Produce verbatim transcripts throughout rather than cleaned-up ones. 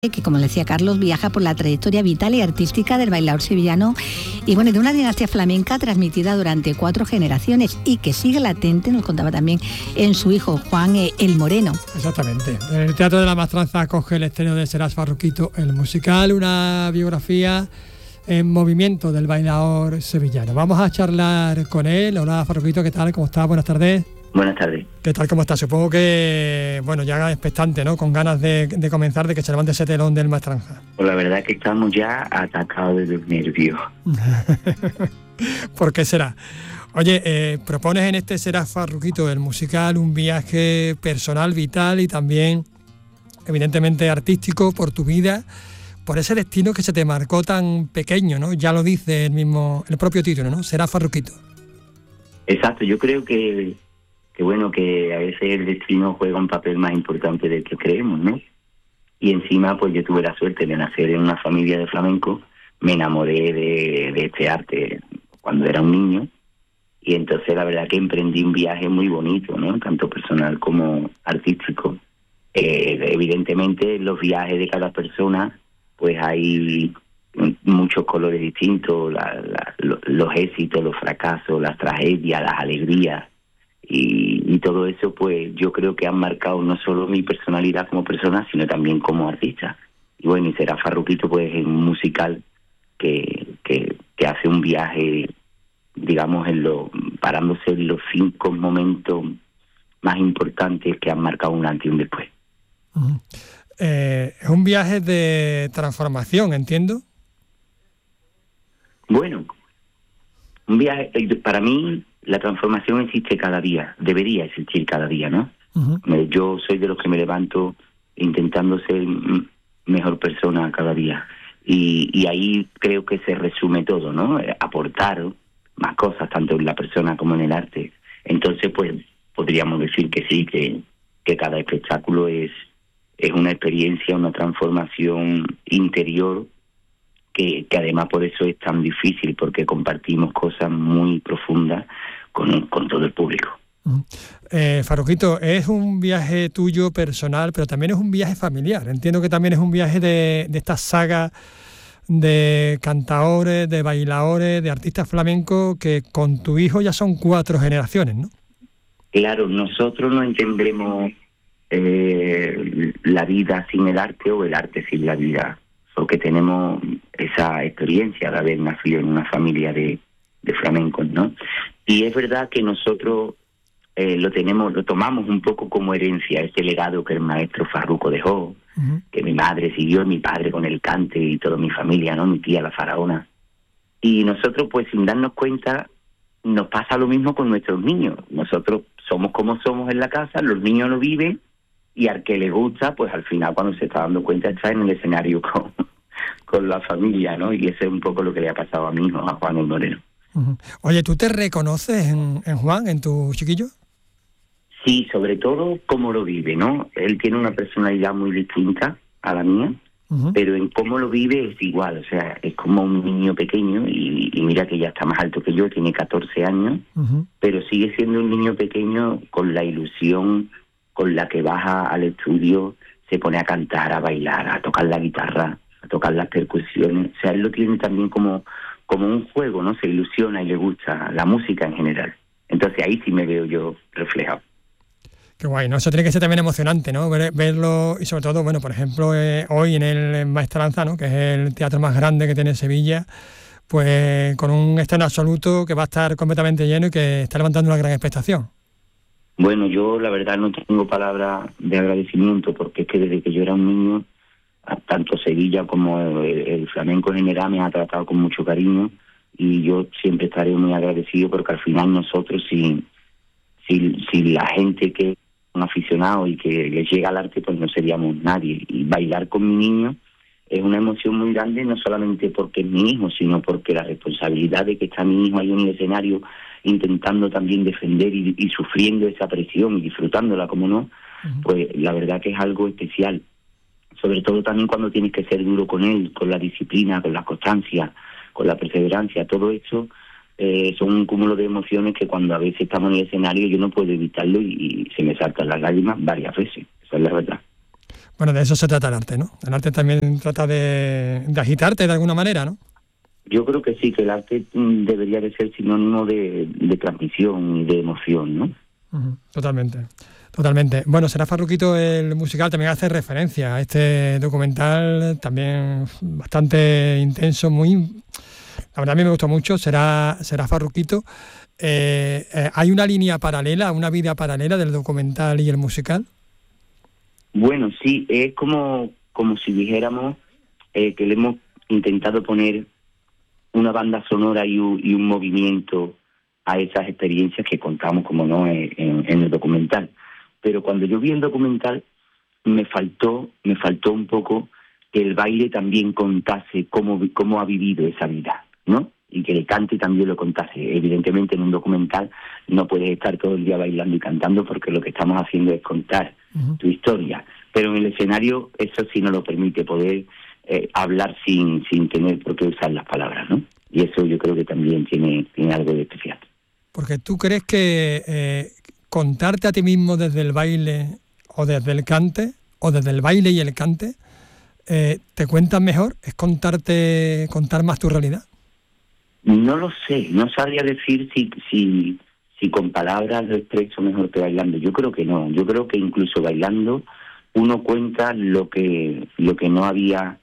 que, como le decía Carlos, viaja por la trayectoria vital y artística del bailador sevillano y bueno, de una dinastía flamenca transmitida durante cuatro generaciones y que sigue latente, nos contaba también, en su hijo Juan eh, el Moreno. Exactamente. El Teatro de la Maestranza acoge el estreno de Serás Farruquito, el musical, una biografía en movimiento del bailador sevillano. Vamos a charlar con él. Hola, Farruquito, ¿qué tal? ¿Cómo estás? Buenas tardes. Buenas tardes. ¿Qué tal? ¿Cómo estás? Supongo que, bueno, ya expectante, ¿no? Con ganas de, de comenzar, de que se levante ese telón del Maestranza. Pues la verdad es que estamos ya atacados de los nervios. ¿Por qué será? Oye, eh, propones en este Serás Farruquito, el musical, un viaje personal, vital y también, evidentemente, artístico por tu vida, por ese destino que se te marcó tan pequeño, ¿no? Ya lo dice el mismo, el propio título, ¿no? Serás Farruquito. Exacto, yo creo que que bueno, que a veces el destino juega un papel más importante del que creemos, ¿no? Y encima, pues yo tuve la suerte de nacer en una familia de flamenco, me enamoré de, de este arte cuando era un niño, y entonces la verdad que emprendí un viaje muy bonito, ¿no? Tanto personal como artístico. Eh, evidentemente, los viajes de cada persona, pues hay muchos colores distintos, la, la, los éxitos, los fracasos, las tragedias, las alegrías. Y, y todo eso, pues yo creo que han marcado no solo mi personalidad como persona, sino también como artista. Y bueno, y Serás Farruquito, pues es un musical que, que, que hace un viaje, digamos, en lo, parándose en los cinco momentos más importantes que han marcado un antes y un después. Uh-huh. Eh, es un viaje de transformación, ¿entiendo? Bueno, un viaje, para mí, la transformación existe cada día, debería existir cada día, ¿no? Uh-huh. Yo soy de los que me levanto intentando ser mejor persona cada día. Y, y ahí creo que se resume todo, ¿no? Aportar más cosas, tanto en la persona como en el arte. Entonces, pues, podríamos decir que sí, que, que cada espectáculo es, es una experiencia, una transformación interior, que, que además por eso es tan difícil, porque compartimos cosas muy profundas con, con todo el público. Uh-huh. Eh, Farruquito, es un viaje tuyo personal, pero también es un viaje familiar. Entiendo que también es un viaje de, de esta saga de cantaores, de bailadores, de artistas flamencos, que con tu hijo ya son cuatro generaciones, ¿no? Claro, nosotros no entendemos eh, la vida sin el arte o el arte sin la vida, porque tenemos esa experiencia de haber nacido en una familia de, de flamencos, ¿no? Y es verdad que nosotros eh, lo tenemos, lo tomamos un poco como herencia, este legado que el maestro Farruco dejó, uh-huh. que mi madre siguió, mi padre con el cante y toda mi familia, ¿no? Mi tía, la faraona. Y nosotros, pues sin darnos cuenta, nos pasa lo mismo con nuestros niños. Nosotros somos como somos en la casa, los niños lo viven, y al que le gusta, pues al final cuando se está dando cuenta está en el escenario con, con la familia, ¿no? Y eso es un poco lo que le ha pasado a mi hijo, a Juan el Moreno. Uh-huh. Oye, ¿tú te reconoces en, en Juan, en tu chiquillo? Sí, sobre todo cómo lo vive, ¿no? Él tiene una personalidad muy distinta a la mía, uh-huh. pero en cómo lo vive es igual, o sea, es como un niño pequeño y, y mira que ya está más alto que yo, tiene catorce años, uh-huh. pero sigue siendo un niño pequeño con la ilusión con la que baja al estudio, se pone a cantar, a bailar, a tocar la guitarra, a tocar las percusiones. O sea, él lo tiene también como, como un juego, ¿no? Se ilusiona y le gusta la música en general. Entonces ahí sí me veo yo reflejado. Qué guay, ¿no? Eso tiene que ser también emocionante, ¿no? Ver, verlo y sobre todo, bueno, por ejemplo, eh, hoy en el Maestranza, ¿no? Que es el teatro más grande que tiene Sevilla, pues con un estreno absoluto que va a estar completamente lleno y que está levantando una gran expectación. Bueno, yo la verdad no tengo palabras de agradecimiento, porque es que desde que yo era un niño, tanto Sevilla como el, el flamenco en general me ha tratado con mucho cariño, y yo siempre estaré muy agradecido, porque al final nosotros, si, si, si la gente que son aficionados y que les llega al arte, pues no seríamos nadie. Y bailar con mi niño es una emoción muy grande, no solamente porque es mi hijo, sino porque la responsabilidad de que está mi hijo ahí en el escenario intentando también defender y, y sufriendo esa presión y disfrutándola, como no, uh-huh. pues la verdad que es algo especial. Sobre todo también cuando tienes que ser duro con él, con la disciplina, con la constancia, con la perseverancia. Todo esto eh, son un cúmulo de emociones que cuando a veces estamos en el escenario yo no puedo evitarlo y, y se me saltan las lágrimas varias veces. Esa es la verdad. Bueno, de eso se trata el arte, ¿no? El arte también trata de, de agitarte de alguna manera, ¿no? Yo creo que sí, que el arte mm, debería de ser sinónimo de, de transmisión y de emoción, ¿no? Uh-huh. Totalmente, totalmente. Bueno, Será Farruquito, el musical, también hace referencia a este documental también bastante intenso, muy... La verdad a mí me gustó mucho, Será, Será Farruquito. Eh, eh, ¿Hay una línea paralela, una vida paralela del documental y el musical? Bueno, sí, es como, como si dijéramos eh, que le hemos intentado poner una banda sonora y un, y un movimiento a esas experiencias que contamos, como no, en, en el documental. Pero cuando yo vi el documental, me faltó, me faltó un poco que el baile también contase cómo, cómo ha vivido esa vida, ¿no? Y que el cante también lo contase. Evidentemente en un documental no puedes estar todo el día bailando y cantando, porque lo que estamos haciendo es contar uh-huh. tu historia. Pero en el escenario eso sí nos lo permite, poder eh, hablar sin sin tener por qué usar las palabras, ¿no? Y eso yo creo que también tiene, tiene algo de especial. Porque tú crees que eh, contarte a ti mismo desde el baile o desde el cante, o desde el baile y el cante, eh, ¿te cuentas mejor? ¿Es contarte, contar más tu realidad? No lo sé, no sabría decir si, si, si con palabras lo expreso mejor que bailando. Yo creo que no, yo creo que incluso bailando uno cuenta lo que lo que no había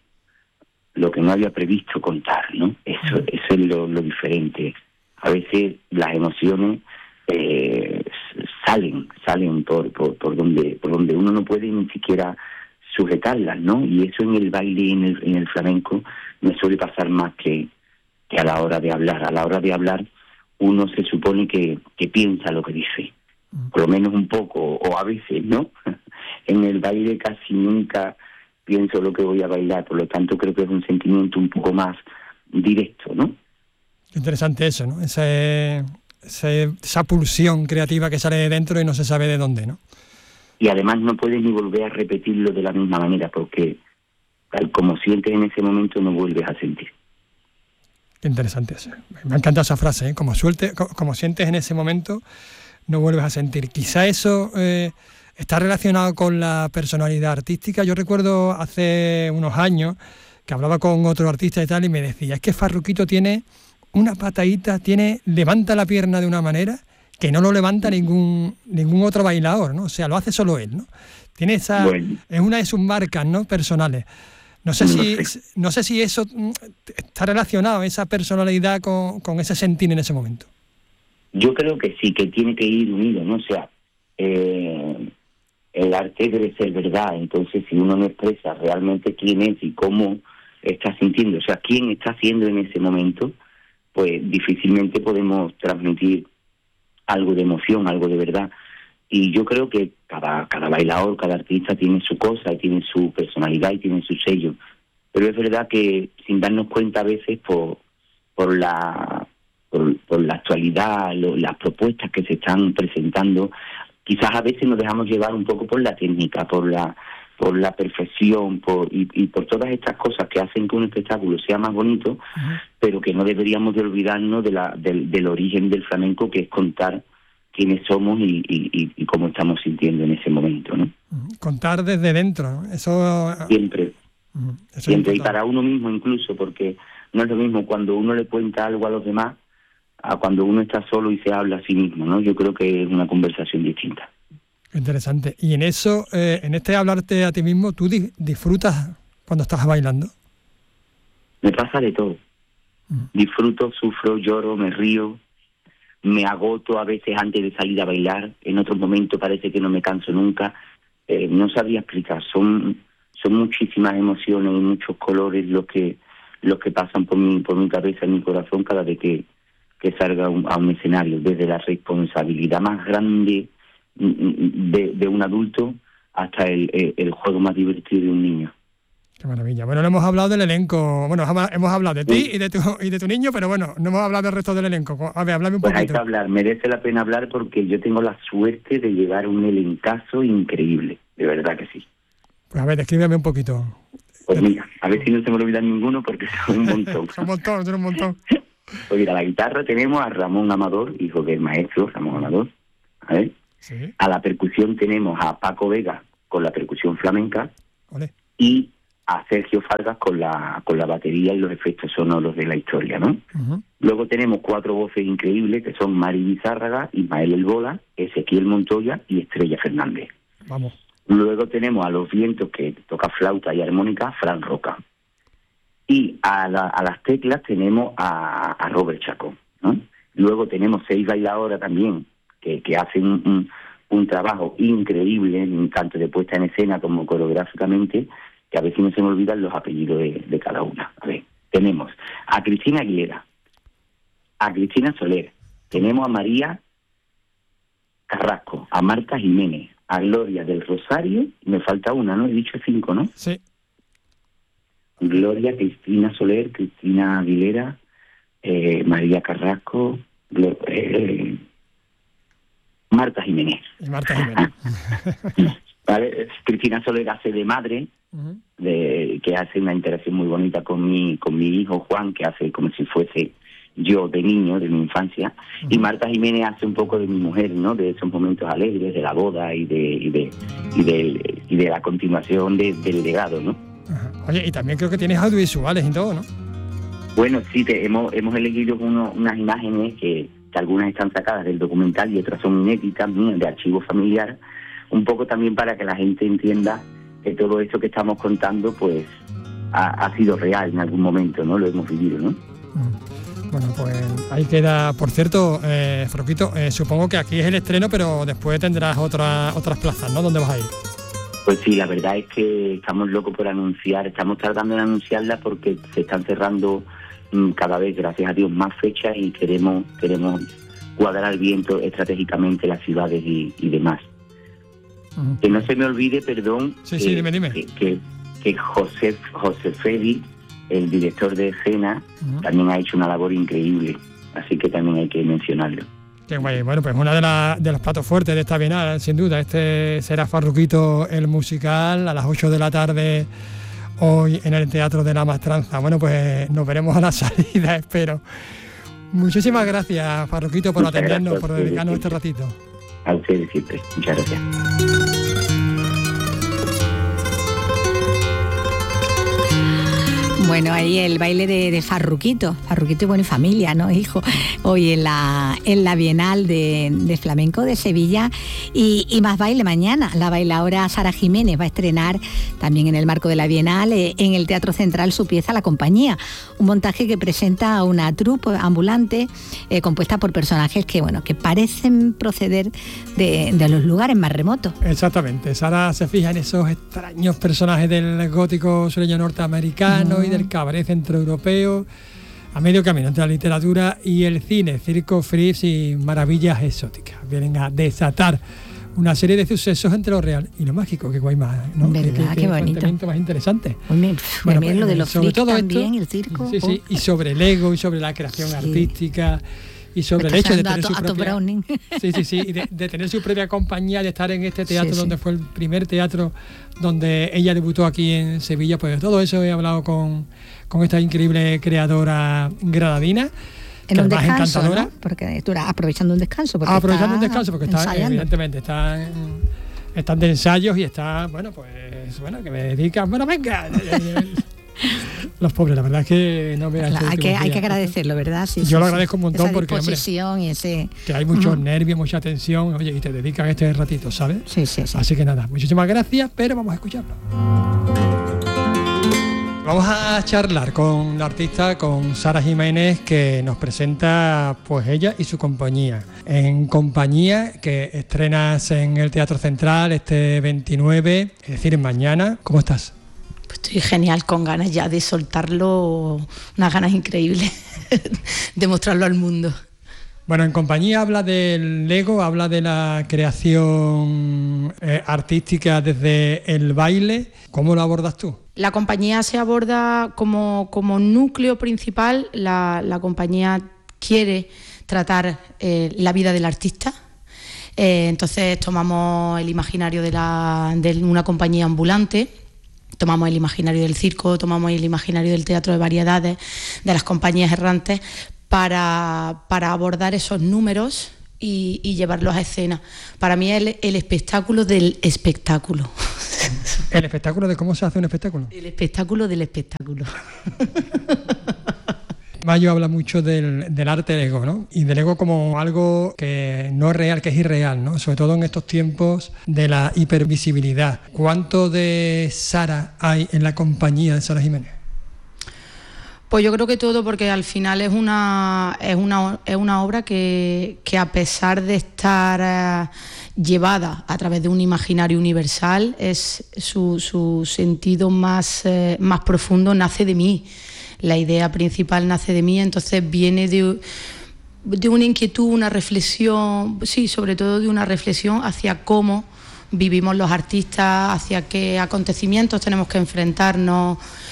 lo que no había previsto contar, ¿no? Eso, eso es lo, lo diferente. A veces las emociones eh, salen, salen por, por por donde por donde uno no puede ni siquiera sujetarlas, ¿no? Y eso en el baile y en el, en el flamenco me suele pasar más que que a la hora de hablar. A la hora de hablar uno se supone que, que piensa lo que dice, por lo menos un poco, o a veces, ¿no? En el baile casi nunca pienso lo que voy a bailar, por lo tanto creo que es un sentimiento un poco más directo, ¿no? Interesante eso, ¿no? Ese, ese, esa pulsión creativa que sale de dentro y no se sabe de dónde, ¿no? Y además no puedes ni volver a repetirlo de la misma manera, porque tal como sientes en ese momento no vuelves a sentir. Qué interesante eso. Me encanta esa frase, ¿eh? Como, suelte, como sientes en ese momento, no vuelves a sentir. Quizá eso eh, está relacionado con la personalidad artística. Yo recuerdo hace unos años que hablaba con otro artista y tal, y me decía, es que Farruquito tiene una patadita, tiene, levanta la pierna de una manera que no lo levanta ningún ningún otro bailador, ¿no? O sea, lo hace solo él, ¿no? Tiene esa, bueno. Es una de sus marcas, ¿no? Personales. No sé, si, no sé. no sé si eso está relacionado, esa personalidad, con, con ese sentir en ese momento. Yo creo que sí, que tiene que ir unido, ¿no? O sea, eh, el arte debe ser verdad, entonces si uno no expresa realmente quién es y cómo está sintiendo, o sea, quién está haciendo en ese momento, pues difícilmente podemos transmitir algo de emoción, algo de verdad. Y yo creo que cada cada bailador, cada artista tiene su cosa, y tiene su personalidad y tiene su sello. Pero es verdad que sin darnos cuenta a veces por por la por, por la actualidad, lo, las propuestas que se están presentando, quizás a veces nos dejamos llevar un poco por la técnica, por la por la perfección, por y, y por todas estas cosas que hacen que un espectáculo sea más bonito, uh-huh. pero que no deberíamos de olvidarnos de la del, del origen del flamenco, que es contar quiénes somos y, y, y cómo estamos sintiendo en ese momento, ¿no? Contar desde dentro, ¿no? Eso siempre, uh-huh. Eso siempre y para uno mismo incluso, porque no es lo mismo cuando uno le cuenta algo a los demás a cuando uno está solo y se habla a sí mismo, ¿no? Yo creo que es una conversación distinta. Interesante. Y en eso, eh, en este hablarte a ti mismo, ¿tú di- disfrutas cuando estás bailando? Me pasa de todo. Uh-huh. Disfruto, sufro, lloro, me río. Me agoto a veces antes de salir a bailar, en otros momentos parece que no me canso nunca. Eh, no sabría explicar, son son muchísimas emociones y muchos colores los que los que pasan por mi por mi cabeza y mi corazón cada vez que, que salga a un, a un escenario, desde la responsabilidad más grande de, de un adulto hasta el, el, el juego más divertido de un niño. Qué maravilla. Bueno, no hemos hablado del elenco. Bueno, hemos hablado de ti y de tu y de tu niño, pero bueno, no hemos hablado del resto del elenco. A ver, háblame un pues poquito. Hay que hablar, merece la pena hablar porque yo tengo la suerte de llevar un elencazo increíble, de verdad que sí. Pues a ver, descríbeme un poquito. Pues mira, a ver si no se me olvida ninguno porque son un montón. Son un montón, son un montón. Pues mira, a la guitarra tenemos a Ramón Amador, hijo del maestro Ramón Amador. A ver. Sí. A la percusión tenemos a Paco Vega con la percusión flamenca. Olé. Y a Sergio Fargas con la con la batería y los efectos sonoros de la historia, ¿no? Uh-huh. Luego tenemos cuatro voces increíbles que son Mari Bizárraga, Ismael El Bola, Ezequiel Montoya y Estrella Fernández. Vamos. Luego tenemos a los vientos, que toca flauta y armónica, Fran Roca. Y a, la, a las teclas tenemos a, a Robert Chacón, ¿no? Luego tenemos seis bailadoras también que, que hacen un, un, un trabajo increíble, tanto de puesta en escena como coreográficamente, que a veces no se me olvidan los apellidos de, de cada una. A ver, tenemos a Cristina Aguilera, a Cristina Soler, tenemos a María Carrasco, a Marta Jiménez, a Gloria del Rosario, y me falta una, ¿no? He dicho cinco, ¿no? Sí. Gloria, Cristina Soler, Cristina Aguilera, eh, María Carrasco, Glo- eh, Marta Jiménez. Y Marta Jiménez. ¿Vale? Cristina Soler hace de madre, Uh-huh. de, que hace una interacción muy bonita con mi con mi hijo Juan, que hace como si fuese yo de niño, de mi infancia. Uh-huh. Y Marta Jiménez hace un poco de mi mujer, ¿no? De esos momentos alegres, de la boda y de y de y de, y de la continuación de, del legado, ¿no? Uh-huh. Oye, y también creo que tienes audiovisuales y todo, ¿no? Bueno, sí, te, hemos hemos elegido uno, unas imágenes que, que algunas están sacadas del documental y otras son inéditas, mías, de archivo familiar, un poco también para que la gente entienda que todo esto que estamos contando pues ha, ha sido real en algún momento, ¿no? Lo hemos vivido, ¿no? Bueno, pues ahí queda. Por cierto, eh, Froquito, eh, supongo que aquí es el estreno, pero después tendrás otras otras plazas, ¿no? ¿Dónde vas a ir? Pues sí, la verdad es que estamos locos por anunciar, estamos tardando en anunciarla porque se están cerrando mmm, cada vez, gracias a Dios, más fechas y queremos queremos cuadrar bien estratégicamente las ciudades y, y demás. Uh-huh. Que no se me olvide, perdón, sí, que, sí, dime, dime. que, que, que José, José Félix, el director de escena, uh-huh, también ha hecho una labor increíble, así que también hay que mencionarlo. Qué guay. Bueno, pues una de, la, de los platos fuertes de esta Bienal, sin duda. Este será Farruquito el musical a las ocho de la tarde hoy en el Teatro de la Maestranza. Bueno, pues nos veremos a la salida, espero. Muchísimas gracias, Farruquito, por Muchas atendernos, por dedicarnos este ratito. A ustedes siempre. Muchas gracias. Bueno, ahí el baile de, de Farruquito, Farruquito y bueno, y familia, ¿no, hijo? Hoy en la en la Bienal de, de Flamenco de Sevilla y, y más baile mañana. La bailaora Sara Jiménez va a estrenar también en el marco de la Bienal eh, en el Teatro Central su pieza La Compañía, un montaje que presenta a una troupe ambulante eh, compuesta por personajes que, bueno, que parecen proceder de, de los lugares más remotos. Exactamente, Sara se fija en esos extraños personajes del gótico sureño norteamericano mm. y del cabaret centroeuropeo, a medio camino entre la literatura y el cine, circo, frizz y maravillas exóticas. Vienen a desatar una serie de sucesos entre lo real y lo mágico. Qué guay más, ¿no? ¿Verdad? Qué, qué, qué bonito. Más interesante. Bueno, bueno, pues, lo de los sobre todo también, esto, el circo. Sí, sí, y sobre el ego y sobre la creación sí. artística. Y sobre el hecho de tener su propia, sí, sí, sí, y de, de tener su propia compañía, de estar en este teatro sí, donde sí. fue el primer teatro donde ella debutó aquí en Sevilla, pues todo eso he hablado con, con esta increíble creadora granadina. En que un descanso, encantadora. ¿No? Porque tú eras aprovechando un descanso. Porque ah, aprovechando un está descanso, porque está, ensayando. evidentemente, están, están de ensayos y está, bueno, pues, bueno, que me dedican, bueno, venga. Los pobres, la verdad es que no me claro, hay que días. Hay que agradecerlo, ¿verdad? Sí, Yo sí, lo agradezco un montón esa porque, hombre, y ese... que hay muchos uh-huh. nervios, mucha tensión, oye, y te dedican este ratito, ¿sabes? Sí, sí, sí. Así que nada, muchísimas gracias, pero vamos a escucharlo. Vamos a charlar con la artista, con Sara Jiménez, que nos presenta pues ella y su compañía. En compañía que estrenas en el Teatro Central este veintinueve, es decir, mañana. ¿Cómo estás? Pues estoy genial, con ganas ya de soltarlo, unas ganas increíbles de mostrarlo al mundo. Bueno, en compañía habla del Lego, habla de la creación eh, artística desde el baile. ¿Cómo lo abordas tú? La compañía se aborda como, como núcleo principal. La, la compañía quiere tratar eh, la vida del artista. Eh, entonces tomamos el imaginario de, la, de una compañía ambulante. Tomamos el imaginario del circo, tomamos el imaginario del teatro de variedades, de las compañías errantes, para, para abordar esos números y, y llevarlos a escena. Para mí es el, el espectáculo del espectáculo. ¿El espectáculo de cómo se hace un espectáculo? El espectáculo del espectáculo. Mayo habla mucho del, del arte del ego, ¿no? Y del ego como algo que no es real, que es irreal, ¿no? Sobre todo en estos tiempos de la hipervisibilidad. ¿Cuánto de Sara hay en la compañía de Sara Jiménez? Pues yo creo que todo, porque al final es una, es una, es una obra que, que a pesar de estar eh, llevada a través de un imaginario universal, es su, su sentido más, eh, más profundo nace de mí. La idea principal nace de mí, entonces viene de, de una inquietud, una reflexión, sí, sobre todo de una reflexión hacia cómo vivimos los artistas, hacia qué acontecimientos tenemos que enfrentarnos,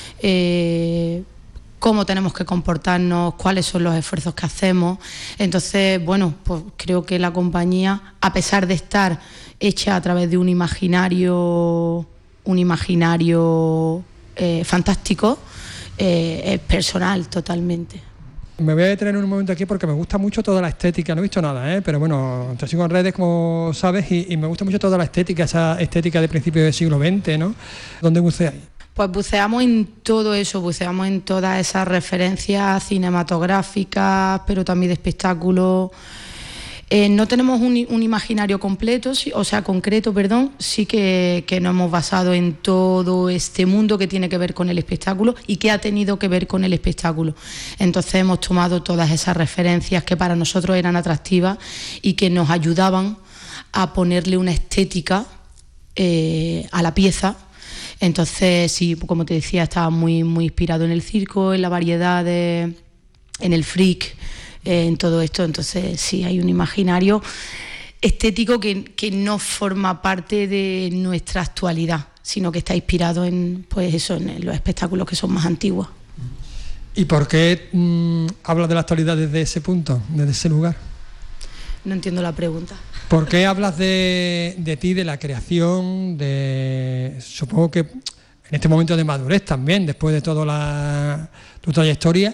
eh, cómo tenemos que comportarnos, cuáles son los esfuerzos que hacemos. Entonces, bueno, pues creo que la compañía, a pesar de estar hecha a través de un imaginario, un imaginario eh, fantástico, Eh, es personal totalmente. Me voy a detener un momento aquí porque me gusta mucho toda la estética, no he visto nada, ¿eh? Pero bueno, te sigo en redes como sabes y, y me gusta mucho toda la estética, esa estética de principios del siglo veinte, ¿no? ¿Dónde buceáis? Pues buceamos en todo eso, buceamos en todas esas referencias cinematográficas, pero también de espectáculo. Eh, no tenemos un, un imaginario completo, sí, o sea, concreto, perdón, sí que, que nos hemos basado en todo este mundo que tiene que ver con el espectáculo y que ha tenido que ver con el espectáculo. Entonces hemos tomado todas esas referencias que para nosotros eran atractivas y que nos ayudaban a ponerle una estética eh, a la pieza. Entonces, sí, como te decía, estaba muy, muy inspirado en el circo, en la variedad, de, en el freak, en todo esto. Entonces sí, hay un imaginario estético que, que no forma parte de nuestra actualidad, sino que está inspirado en, pues eso, en los espectáculos que son más antiguos. ¿Y por qué mmm, hablas de la actualidad desde ese punto, desde ese lugar? No entiendo la pregunta. ¿Por qué hablas de, de ti, de la creación, de supongo que en este momento de madurez también, después de toda la, tu trayectoria?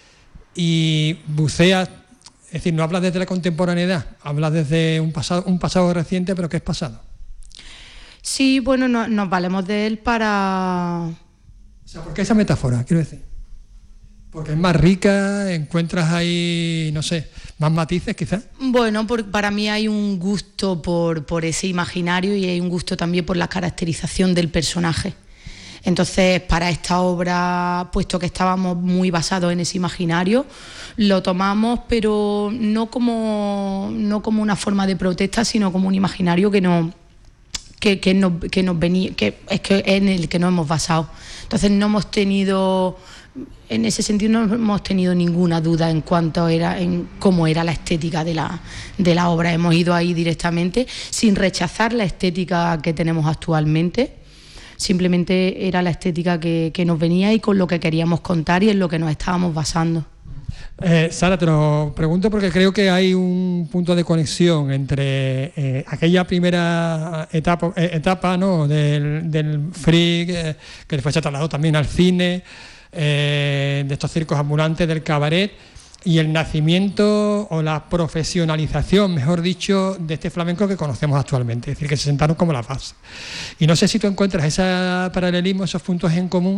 Y buceas, es decir, no hablas desde la contemporaneidad, hablas desde un pasado, un pasado reciente, pero que es pasado. Sí, bueno, no, nos valemos de él para... O sea, ¿por qué esa metáfora, quiero decir? Porque es más rica, encuentras ahí, no sé, más matices quizás. Bueno, por, para mí hay un gusto por, por ese imaginario y hay un gusto también por la caracterización del personaje. Entonces, para esta obra, puesto que estábamos muy basados en ese imaginario, lo tomamos, pero no como, no como una forma de protesta, sino como un imaginario que nos, que, que nos, que nos venía, que es que en el que nos hemos basado. Entonces, no hemos tenido, en ese sentido, no hemos tenido ninguna duda en cuanto era, en cómo era la estética de la, de la obra. Hemos ido ahí directamente, sin rechazar la estética que tenemos actualmente. Simplemente era la estética que, que nos venía y con lo que queríamos contar y en lo que nos estábamos basando. Eh, Sara, te lo pregunto porque creo que hay un punto de conexión entre eh, aquella primera etapa, eh, etapa ¿no? del, del freak, eh, que después se trasladó también al cine, eh, de estos circos ambulantes, del cabaret, y el nacimiento o la profesionalización, mejor dicho, de este flamenco que conocemos actualmente, es decir, que se sentaron como la base. Y no sé si tú encuentras ese paralelismo, esos puntos en común,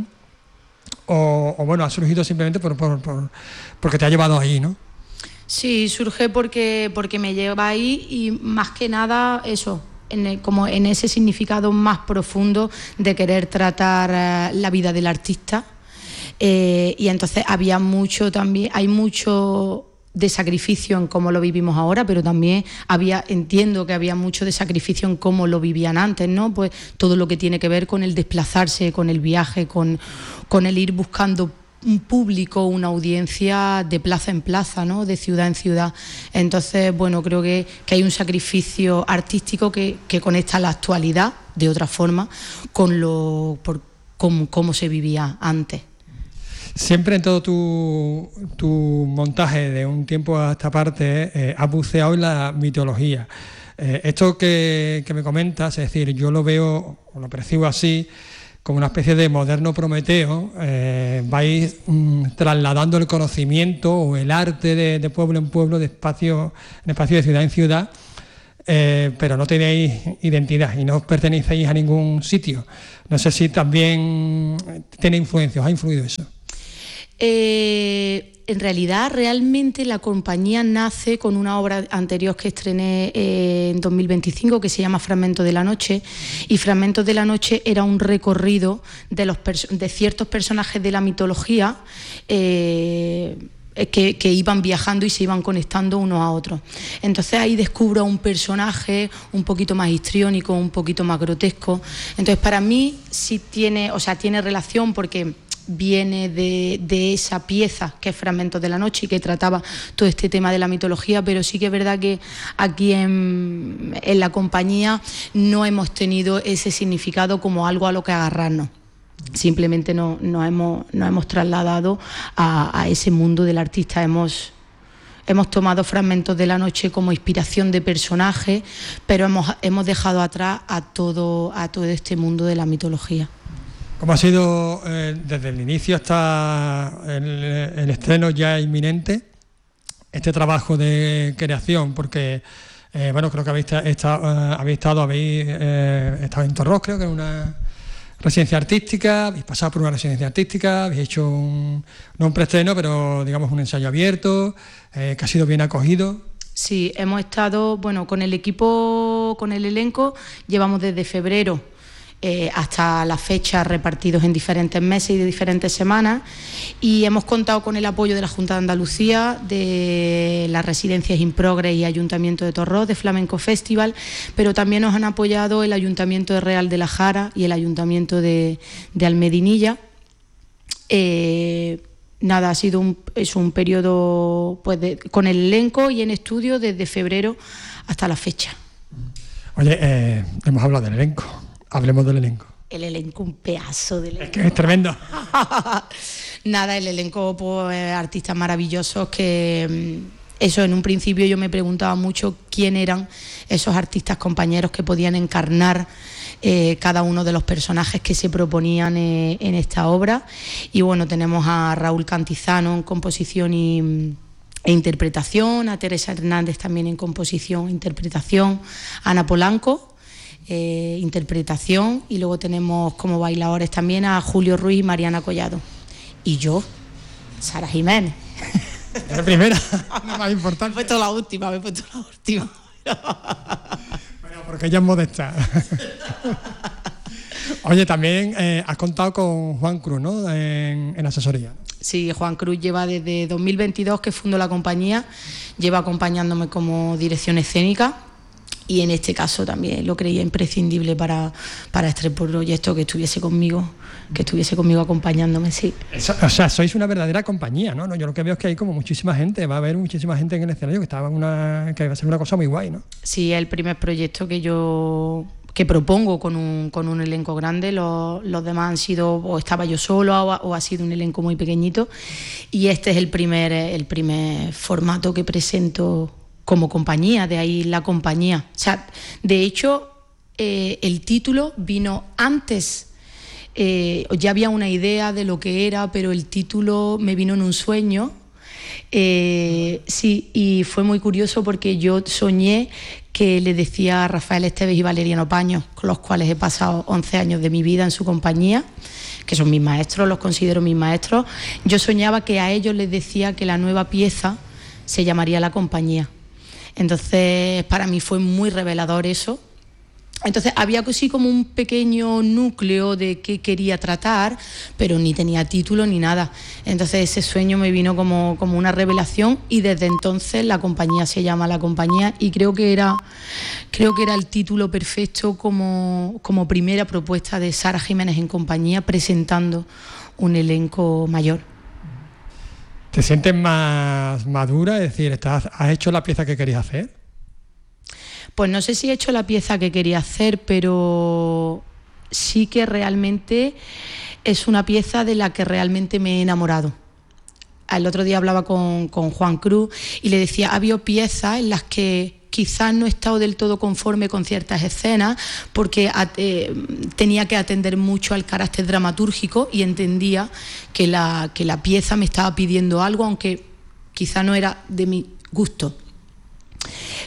o, o bueno, ha surgido simplemente por, por, por, porque te ha llevado ahí, ¿no? Sí, surge porque, porque me lleva ahí y más que nada eso, en el, como en ese significado más profundo de querer tratar eh, la vida del artista. Eh, y entonces había mucho también, hay mucho de sacrificio en cómo lo vivimos ahora, pero también había, entiendo que había mucho de sacrificio en cómo lo vivían antes, ¿no? Pues todo lo que tiene que ver con el desplazarse, con el viaje, con, con el ir buscando un público, una audiencia de plaza en plaza, ¿no? De ciudad en ciudad. Entonces, bueno, creo que, que hay un sacrificio artístico que, que conecta la actualidad, de otra forma, con lo por, con, cómo se vivía antes. Siempre en todo tu, tu montaje de un tiempo a esta parte eh, has buceado en la mitología. Eh, esto que, que me comentas, es decir, yo lo veo o lo percibo así, como una especie de moderno Prometeo. Eh, vais mm, trasladando el conocimiento o el arte de, de pueblo en pueblo, de espacio en espacio, de ciudad en ciudad, eh, pero no tenéis identidad y no pertenecéis a ningún sitio. No sé si también tiene influencia, ¿os ha influido eso? Eh, en realidad, realmente la compañía nace con una obra anterior que estrené eh, en dos mil veinticinco que se llama Fragmentos de la Noche, y Fragmentos de la Noche era un recorrido de, los de ciertos personajes de la mitología eh, Que, que iban viajando y se iban conectando unos a otros. Entonces ahí descubro un personaje un poquito más histriónico, un poquito más grotesco. Entonces para mí sí tiene, o sea, tiene relación porque viene de, de esa pieza que es Fragmentos de la Noche y que trataba todo este tema de la mitología, pero sí que es verdad que aquí en, en la compañía no hemos tenido ese significado como algo a lo que agarrarnos. Simplemente nos no hemos, no hemos trasladado a, a ese mundo del artista. Hemos, hemos tomado Fragmentos de la Noche como inspiración de personaje, pero hemos, hemos dejado atrás a todo, a todo este mundo de la mitología. ¿Cómo ha sido eh, desde el inicio hasta el, el estreno ya inminente este trabajo de creación? Porque eh, bueno, creo que habéis, estado, eh, habéis estado, habéis eh, estado en Torros, creo que en una residencia artística, habéis pasado por una residencia artística, habéis hecho un, no un preestreno, pero digamos un ensayo abierto, eh, que ha sido bien acogido. Sí, hemos estado, bueno, con el equipo, con el elenco, llevamos desde febrero eh, hasta la fecha repartidos en diferentes meses y de diferentes semanas, y hemos contado con el apoyo de la Junta de Andalucía, de las residencias In Progress y Ayuntamiento de Torros, de Flamenco Festival, pero también nos han apoyado el Ayuntamiento de Real de la Jara y el Ayuntamiento de, de Almedinilla. Eh, nada, ha sido un, es un periodo pues de, con el elenco y en estudio desde febrero hasta la fecha. Oye, eh, hemos hablado del elenco. Hablemos del elenco. El elenco, un pedazo de elenco. Es que es tremendo. Nada, el elenco, pues artistas maravillosos que... Eso, en un principio yo me preguntaba mucho quién eran esos artistas compañeros que podían encarnar eh, cada uno de los personajes que se proponían eh, en esta obra. Y bueno, tenemos a Raúl Cantizano en composición y... e interpretación, a Teresa Hernández también en composición e interpretación, Ana Polanco, eh, interpretación, y luego tenemos como bailadores también a Julio Ruiz y Mariana Collado. Y yo, Sara Jiménez. La primera, la más importante. Me he puesto la última, me he puesto la última. Bueno, porque ella es modesta. Oye, también eh, has contado con Juan Cruz, ¿no? En, en asesoría. Sí, Juan Cruz lleva desde dos mil veintidós que fundó la compañía, lleva acompañándome como dirección escénica, y en este caso también lo creía imprescindible para, para este proyecto que estuviese conmigo, que estuviese conmigo acompañándome, sí. Eso, o sea, sois una verdadera compañía, ¿no? Yo lo que veo es que hay como muchísima gente, va a haber muchísima gente en el escenario, que estaba una, que va a ser una cosa muy guay, ¿no? Sí, es el primer proyecto que yo que propongo con un, con un elenco grande. Los, los demás han sido, o estaba yo solo, o, o ha sido un elenco muy pequeñito, y este es el primer, el primer formato que presento como compañía, de ahí la compañía. O sea, de hecho, eh, el título vino antes, eh, ya había una idea de lo que era, pero el título me vino en un sueño. Eh, sí, y fue muy curioso porque yo soñé que le decía a Rafael Esteves y Valeriano Paños, con los cuales he pasado once años de mi vida en su compañía, que son mis maestros, los considero mis maestros. Yo soñaba que a ellos les decía que la nueva pieza se llamaría La Compañía. Entonces, para mí fue muy revelador eso. Entonces, había así como un pequeño núcleo de qué quería tratar, pero ni tenía título ni nada. Entonces, ese sueño me vino como, como una revelación, y desde entonces la compañía se llama La Compañía, y creo que era, creo que era el título perfecto como, como primera propuesta de Sara Jiménez en compañía, presentando un elenco mayor. ¿Te sientes más madura? Es decir, ¿estás, ¿has hecho la pieza que querías hacer? Pues no sé si he hecho la pieza que quería hacer, pero sí que realmente es una pieza de la que realmente me he enamorado. El otro día hablaba con, con Juan Cruz y le decía, ha habido piezas en las que quizás no he estado del todo conforme con ciertas escenas porque eh, tenía que atender mucho al carácter dramatúrgico y entendía que la, que la pieza me estaba pidiendo algo, aunque quizás no era de mi gusto.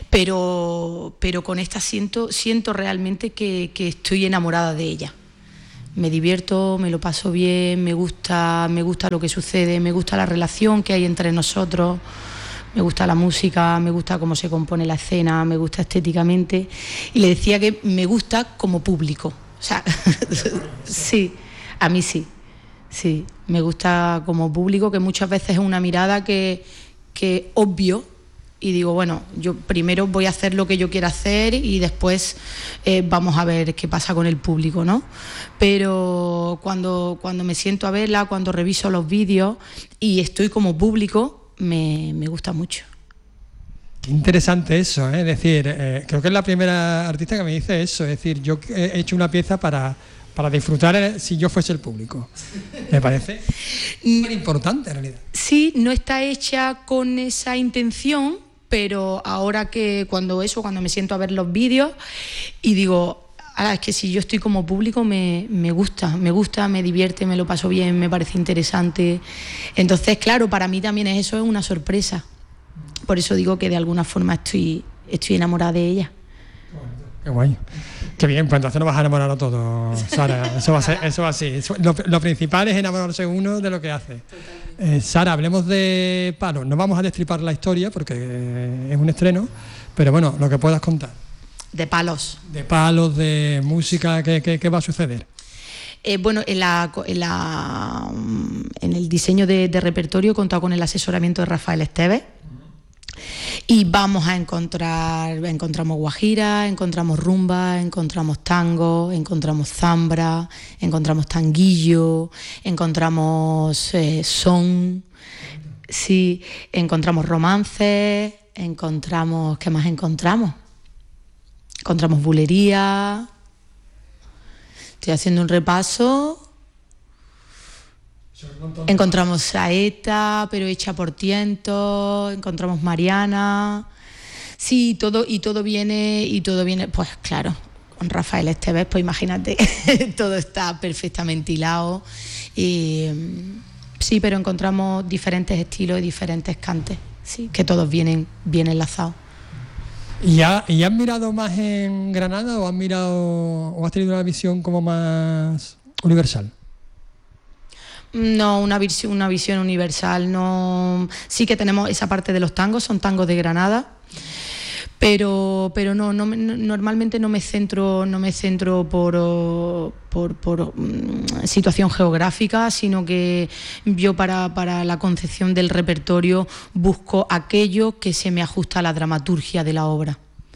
pero, pero con esta siento, siento realmente que, que estoy enamorada de ella. Me divierto, me lo paso bien, me gusta, me gusta lo que sucede, me gusta la relación que hay entre nosotros, me gusta la música, me gusta cómo se compone la escena, me gusta estéticamente. Y le decía que me gusta como público. O sea, sí, a mí sí, sí, me gusta como público, que muchas veces es una mirada que, que obvio. Y digo, bueno, yo primero voy a hacer lo que yo quiera hacer y después eh, vamos a ver qué pasa con el público, ¿no? Pero cuando, cuando me siento a verla, cuando reviso los vídeos y estoy como público, me, me gusta mucho. Qué interesante eso, ¿eh? Es decir, eh, creo que es la primera artista que me dice eso, es decir, yo he hecho una pieza para... para disfrutar si yo fuese el público. Me parece muy importante en realidad. Sí, no está hecha con esa intención, pero ahora que cuando eso, cuando me siento a ver los vídeos y digo, ah, es que si yo estoy como público me, me gusta, me gusta, me divierte, me lo paso bien, me parece interesante. Entonces, claro, para mí también es eso, es una sorpresa. Por eso digo que de alguna forma estoy, estoy enamorada de ella. Qué guay. Qué bien, pues entonces nos vas a enamorar a todos, Sara. Eso va a ser, eso va así. Eso, lo, lo principal es enamorarse uno de lo que hace. Eh, Sara, hablemos de Palos. No vamos a destripar la historia porque es un estreno, pero bueno, lo que puedas contar. De Palos. De Palos, de música, ¿qué, qué, qué va a suceder? Eh, bueno, en, la, en, la, en el diseño de, de repertorio he contado con el asesoramiento de Rafael Esteves. Y vamos a encontrar, encontramos guajira, encontramos rumba, encontramos tango, encontramos zambra, encontramos tanguillo, encontramos eh, son, sí, encontramos romances, encontramos, ¿qué más encontramos? Encontramos bulería. Estoy haciendo un repaso. Encontramos saeta, pero hecha por tientos, encontramos Mariana. Sí, todo, y todo viene, y todo viene, pues claro, con Rafael Esteves, pues imagínate, todo está perfectamente hilado. Y, sí, pero encontramos diferentes estilos y diferentes cantes, sí, que todos vienen bien enlazados. ¿Y, ha, ¿Y has mirado más en Granada o has mirado o has tenido una visión como más universal? No, una visión, una visión universal. No, sí que tenemos esa parte de los tangos, son tangos de Granada, pero, pero no, no, normalmente no me centro, no me centro por, por, por um, situación geográfica, sino que yo para, para la concepción del repertorio busco aquello que se me ajusta a la dramaturgia de la obra.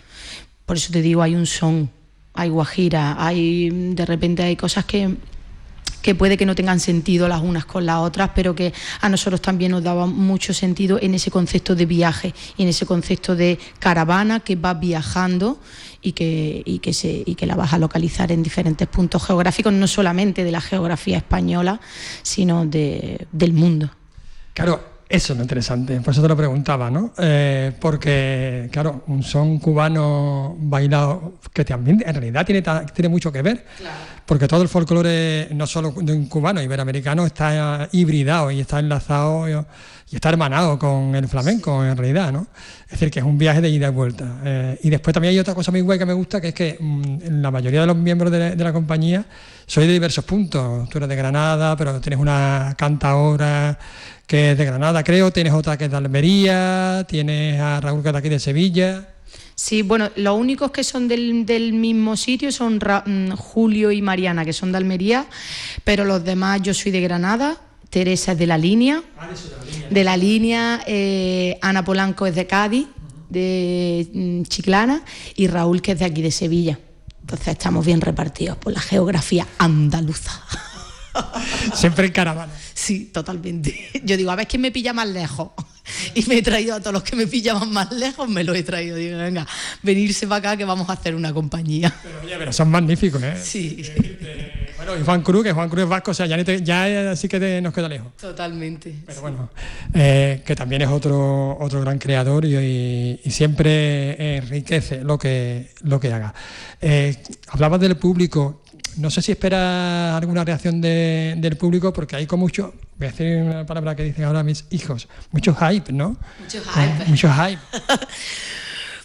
Por eso te digo, hay un son, hay guajira, hay de repente hay cosas que que puede que no tengan sentido las unas con las otras, pero que a nosotros también nos daba mucho sentido en ese concepto de viaje y en ese concepto de caravana que va viajando y que, y que, se, y que la vas a localizar en diferentes puntos geográficos, no solamente de la geografía española, sino de, del mundo. Claro, eso es lo interesante, por eso te lo preguntaba, ¿no? Eh, porque, claro, un son cubano bailado, que también en realidad tiene, tiene mucho que ver, claro, porque todo el folclore, no solo de un cubano, iberoamericano, está hibridado y está enlazado y está hermanado con el flamenco, sí, en realidad, ¿no? Es decir, que es un viaje de ida y vuelta. Eh, y después también hay otra cosa muy guay que me gusta, que es que mmm, la mayoría de los miembros de la, de la compañía soy de diversos puntos. Tú eres de Granada, pero tienes una cantaora que es de Granada, creo, tienes otra que es de Almería, tienes a Raúl que es de aquí de Sevilla. Sí, bueno, los únicos que son del, del mismo sitio son Ra- Julio y Mariana, que son de Almería, pero los demás, yo soy de Granada, Teresa es de La Línea, ah, de, la línea, de La Línea, eh, Ana Polanco es de Cádiz, uh-huh, de mm, Chiclana, y Raúl que es de aquí de Sevilla. Entonces estamos bien repartidos por la geografía andaluza. Siempre en caravana. Sí, totalmente. Yo digo, a ver quién me pilla más lejos. Y me he traído a todos los que me pillaban más lejos, me los he traído. Digo, venga, venirse para acá que vamos a hacer una compañía. Pero oye, pero son magníficos, ¿eh? Sí. Eh, eh, bueno, y Juan Cruz, que Juan Cruz es vasco, o sea, ya, te, ya sí que te, nos queda lejos. Totalmente. Pero sí, bueno, eh, que también es otro otro gran creador y, y, y siempre enriquece lo que, lo que haga. Eh, hablabas del público. No sé si esperas alguna reacción de, del público, porque hay con mucho, voy a decir una palabra que dicen ahora mis hijos, mucho hype, ¿no? Mucho hype. Eh, mucho hype.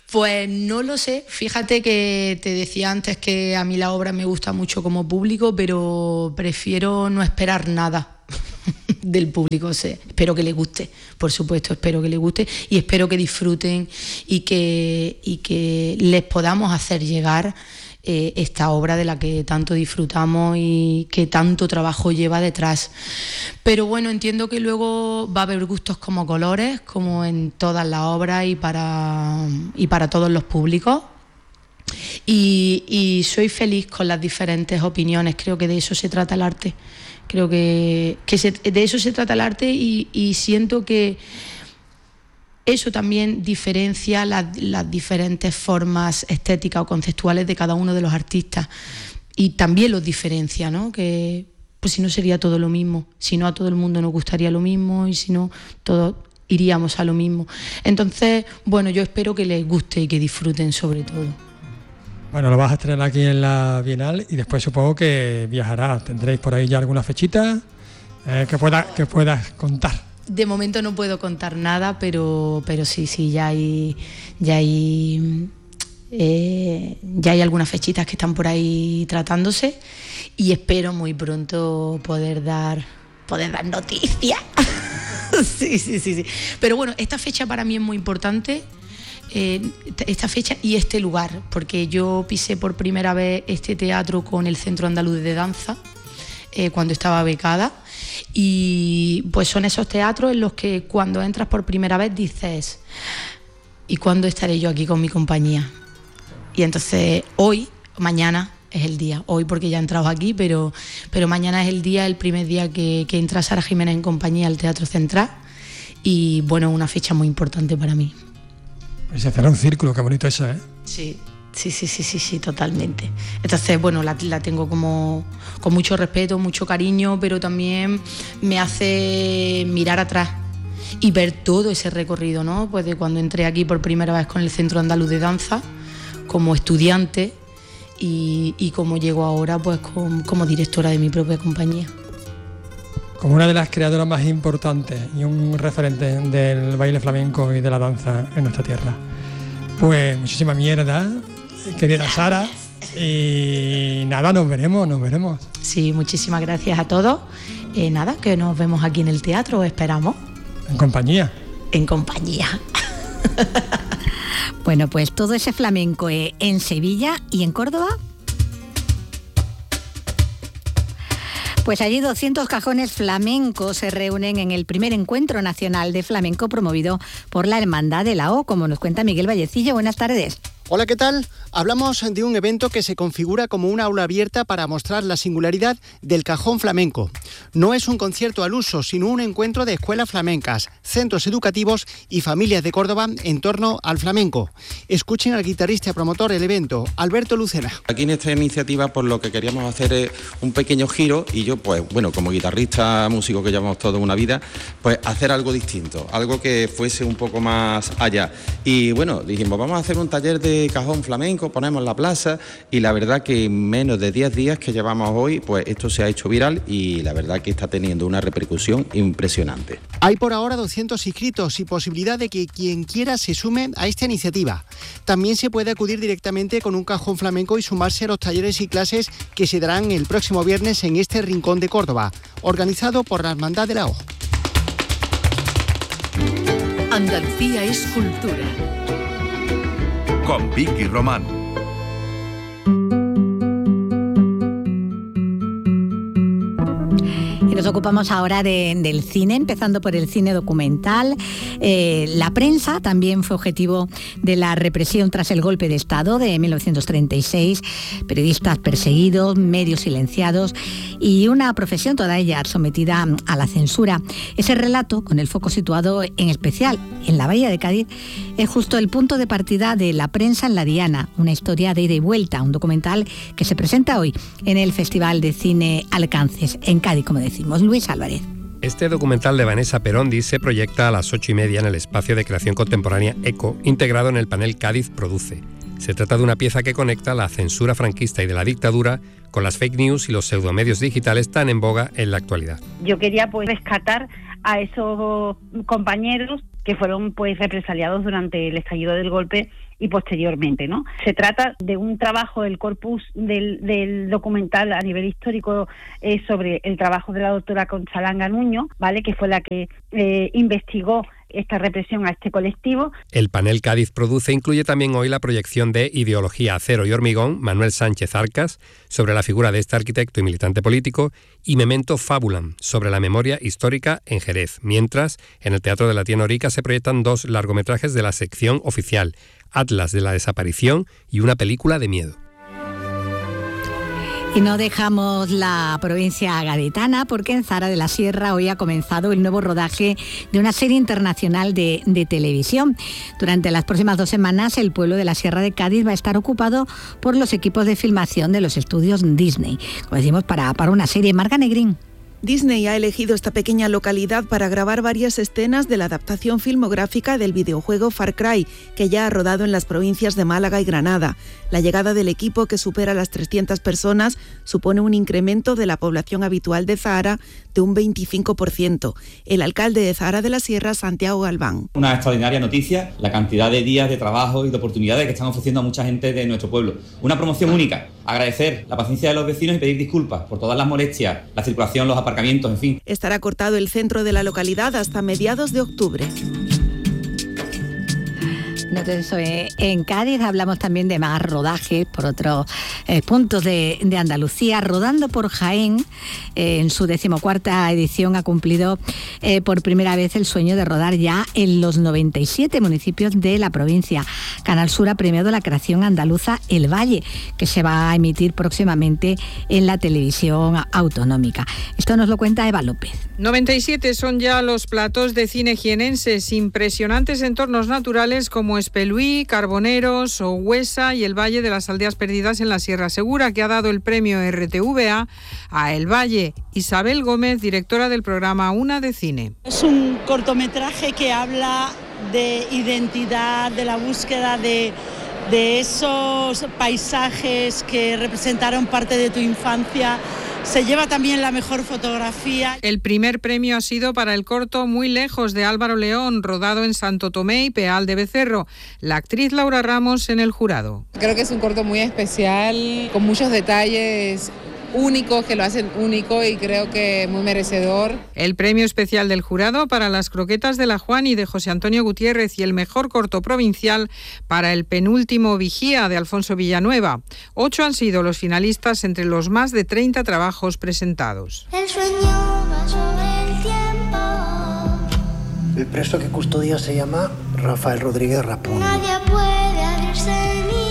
Pues no lo sé, fíjate que te decía antes que a mí la obra me gusta mucho como público, pero prefiero no esperar nada del público. O sea, espero que les guste, por supuesto, espero que les guste y espero que disfruten y que, y que les podamos hacer llegar eh, esta obra de la que tanto disfrutamos y que tanto trabajo lleva detrás. Pero bueno, entiendo que luego va a haber gustos como colores, como en todas las obras y para, y para todos los públicos. Y, y soy feliz con las diferentes opiniones, creo que de eso se trata el arte. Creo que, que se, de eso se trata el arte y, y siento que eso también diferencia las, las diferentes formas estéticas o conceptuales de cada uno de los artistas y también los diferencia, ¿no? Que pues si no sería todo lo mismo, si no a todo el mundo nos gustaría lo mismo y si no todos iríamos a lo mismo. Entonces, bueno, yo espero que les guste y que disfruten sobre todo. Bueno, lo vas a estrenar aquí en la Bienal y después supongo que viajarás. ¿Tendréis por ahí ya alguna fechita eh, que, pueda, que puedas contar? De momento no puedo contar nada, pero, pero sí, sí, ya hay, ya hay, eh, ya hay algunas fechitas que están por ahí tratándose y espero muy pronto poder dar, poder dar noticias. sí, sí, sí, sí. Pero bueno, esta fecha para mí es muy importante. Eh, esta fecha y este lugar, porque yo pisé por primera vez este teatro con el Centro Andaluz de Danza eh, cuando estaba becada y pues son esos teatros en los que cuando entras por primera vez dices ¿y cuándo estaré yo aquí con mi compañía? Y entonces hoy, mañana es el día, hoy porque ya he entrado aquí, pero, pero mañana es el día, el primer día que, que entra Sara Jiménez en compañía al Teatro Central y bueno, una fecha muy importante para mí. Se cierra un círculo, qué bonito eso, ¿eh? Sí, sí, sí, sí, sí, sí, totalmente. Entonces, bueno, la, la tengo como con mucho respeto, mucho cariño, pero también me hace mirar atrás y ver todo ese recorrido, ¿no? Pues de cuando entré aquí por primera vez con el Centro Andaluz de Danza, como estudiante, y, y como llego ahora, pues con, como directora de mi propia compañía. Como una de las creadoras más importantes y un referente del baile flamenco y de la danza en nuestra tierra. Pues muchísima mierda, querida Sara, y nada, nos veremos, nos veremos. Sí, muchísimas gracias a todos. Eh, nada, que nos vemos aquí en el teatro, esperamos. En compañía. En compañía. Bueno, pues todo ese flamenco eh, en Sevilla y en Córdoba. Pues allí doscientos cajones flamencos se reúnen en el primer encuentro nacional de flamenco promovido por la Hermandad de la O, como nos cuenta Miguel Vallecillo. Buenas tardes. Hola, ¿qué tal? Hablamos de un evento que se configura como una aula abierta para mostrar la singularidad del cajón flamenco. No es un concierto al uso, sino un encuentro de escuelas flamencas, centros educativos y familias de Córdoba en torno al flamenco. Escuchen al guitarrista y promotor del evento, Alberto Lucena. Aquí en esta iniciativa, pues lo que queríamos hacer es un pequeño giro y yo, pues bueno, como guitarrista, músico que llevamos toda una vida, pues hacer algo distinto, algo que fuese un poco más allá. Y bueno, dijimos, vamos a hacer un taller de cajón flamenco, ponemos la plaza y la verdad que en menos de diez días que llevamos hoy, pues esto se ha hecho viral y la verdad que está teniendo una repercusión impresionante. Hay por ahora doscientos inscritos y posibilidad de que quien quiera se sume a esta iniciativa. También se puede acudir directamente con un cajón flamenco y sumarse a los talleres y clases que se darán el próximo viernes en este rincón de Córdoba, organizado por la Hermandad de la O. Andalucía es cultura. Con Vicky Román. Y nos ocupamos ahora de, del cine, empezando por el cine documental. Eh, la prensa también fue objetivo de la represión tras el golpe de Estado de mil novecientos treinta y seis. Periodistas perseguidos, medios silenciados y una profesión toda ella sometida a la censura. Ese relato, con el foco situado en especial en la Bahía de Cádiz, es justo el punto de partida de La prensa en la Diana, una historia de ida y vuelta, un documental que se presenta hoy en el Festival de Cine Alcances, en Cádiz, como decimos. Luis Álvarez. Este documental de Vanessa Perondi se proyecta a las ocho y media en el espacio de creación contemporánea ECO, integrado en el panel Cádiz Produce. Se trata de una pieza que conecta la censura franquista y de la dictadura con las fake news y los pseudomedios digitales tan en boga en la actualidad. Yo quería pues rescatar a esos compañeros que fueron pues represaliados durante el estallido del golpe y posteriormente, ¿no? Se trata de un trabajo del corpus del, del documental a nivel histórico eh, sobre el trabajo de la doctora Conchalanga Nuño, ¿vale? Que fue la que eh, investigó esta represión a este colectivo. El panel Cádiz Produce incluye también hoy la proyección de Ideología, Acero y Hormigón, Manuel Sánchez Arcas, sobre la figura de este arquitecto y militante político, y Memento Fabulam, sobre la memoria histórica en Jerez. Mientras, en el Teatro de la Tía Norica se proyectan dos largometrajes de la sección oficial, Atlas de la Desaparición y una película de miedo. Y no dejamos la provincia gaditana porque en Zara de la Sierra hoy ha comenzado el nuevo rodaje de una serie internacional de, de televisión. Durante las próximas dos semanas el pueblo de la Sierra de Cádiz va a estar ocupado por los equipos de filmación de los estudios Disney, como decimos, para, para una serie. Marga Negrín. Disney ha elegido esta pequeña localidad para grabar varias escenas de la adaptación filmográfica del videojuego Far Cry, que ya ha rodado en las provincias de Málaga y Granada. La llegada del equipo, que supera las trescientas personas, supone un incremento de la población habitual de Zahara de un veinticinco por ciento. El alcalde de Zahara de la Sierra, Santiago Galván. Una extraordinaria noticia, la cantidad de días de trabajo y de oportunidades que están ofreciendo a mucha gente de nuestro pueblo. Una promoción única. Agradecer la paciencia de los vecinos y pedir disculpas por todas las molestias, la circulación, los aparcamientos, en fin. Estará cortado el centro de la localidad hasta mediados de octubre. Entonces, eh, en Cádiz hablamos también de más rodajes por otros eh, puntos de, de Andalucía. Rodando por Jaén, eh, en su decimocuarta edición ha cumplido eh, por primera vez el sueño de rodar ya en los noventa y siete municipios de la provincia. Canal Sur ha premiado la creación andaluza El Valle, que se va a emitir próximamente en la televisión autonómica. Esto nos lo cuenta Eva López. noventa y siete son ya los platos de cine jienenses, impresionantes entornos naturales como Espelúi, Carboneros, Huesa y el Valle de las Aldeas Perdidas en la Sierra Segura, que ha dado el premio R T V A a El Valle. Isabel Gómez, directora del programa Una de Cine. Es un cortometraje que habla de identidad, de la búsqueda de, de esos paisajes que representaron parte de tu infancia. Se lleva también la mejor fotografía. El primer premio ha sido para el corto Muy lejos, de Álvaro León, rodado en Santo Tomé y Peal de Becerro. La actriz Laura Ramos en el jurado. Creo que es un corto muy especial, con muchos detalles únicos que lo hacen único, y creo que muy merecedor. El premio especial del jurado para Las croquetas de la Juan y de José Antonio Gutiérrez, y el mejor corto provincial para El penúltimo vigía, de Alfonso Villanueva. Ocho han sido los finalistas entre los más de treinta trabajos presentados. El sueño va sobre el tiempo. El preso que custodia se llama Rafael Rodríguez Rapón. Nadie puede abrir semillas.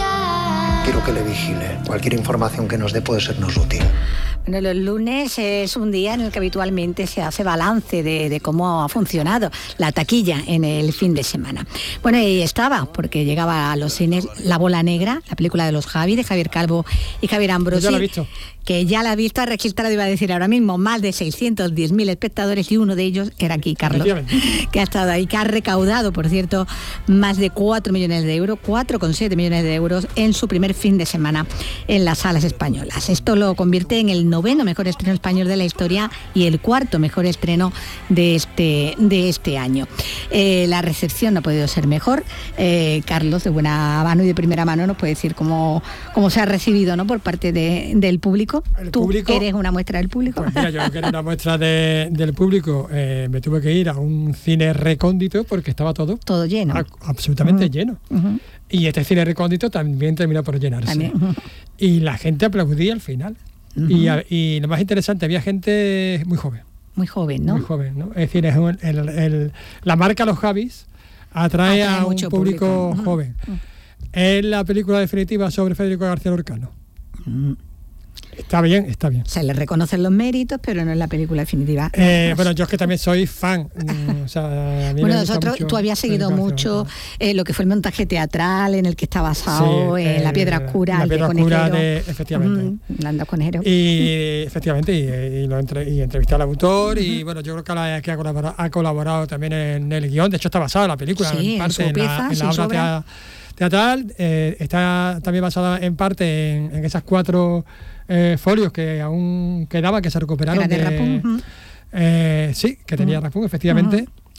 Quiero que le vigile. Cualquier información que nos dé puede sernos útil. Bueno, los lunes es un día en el que habitualmente se hace balance de, de cómo ha funcionado la taquilla en el fin de semana. Bueno, y estaba, porque llegaba a los cines La Bola Negra, la película de los Javi, de Javier Calvo y Javier Ambrosi. Yo la he visto. Que ya la ha visto, ha registrado, iba a decir ahora mismo, más de seiscientos diez mil espectadores, y uno de ellos era aquí, Carlos, que ha estado ahí, que ha recaudado, por cierto, más de cuatro millones de euros, cuatro coma siete millones de euros en su primer fin de semana en las salas españolas. Esto lo convierte en el noveno mejor estreno español de la historia y el cuarto mejor estreno de este, de este año. Eh, la recepción no ha podido ser mejor. Eh, Carlos, de buena mano y de primera mano, nos puede decir cómo, cómo se ha recibido, ¿no?, por parte de, del público. El ¿Tú público, eres una muestra del público? Pues mira, yo que era una muestra de, del público, eh, me tuve que ir a un cine recóndito porque estaba todo... Todo lleno. A, absolutamente uh-huh. lleno. Uh-huh. Y este cine recóndito también terminó por llenarse. También, uh-huh. Y la gente aplaudía al final. Uh-huh. Y, y lo más interesante, había gente muy joven. Muy joven, ¿no? Muy joven, ¿no? Es decir, es un, el, el, la marca Los Javis atrae, atrae a un público, público. joven. Uh-huh. Es la película definitiva sobre Federico García Lorca. Uh-huh. Está bien, está bien. Se le reconocen los méritos, pero no es la película definitiva. Eh, bueno, yo es que también soy fan. o sea, a mí bueno, me nosotros, mucho, tú habías seguido mucho eh, lo que fue el montaje teatral en el que está basado, sí, en eh, La Piedra Oscura, La Piedra de Oscura, de, efectivamente. Mm, Landa Conejero. Y efectivamente, y, y, lo entre, y entrevisté al autor, uh-huh. y bueno, yo creo que, la, que ha, colaborado, ha colaborado también en el guión. De hecho, está basada en la película, sí, en parte en, en, pieza, la, en la obra teatral. teatral eh, está también basada en parte en, en esas cuatro eh, folios que aún quedaban, que se recuperaron. Era de, de Rapón. Uh-huh. eh, sí, que tenía uh-huh. Rapón, efectivamente. Uh-huh.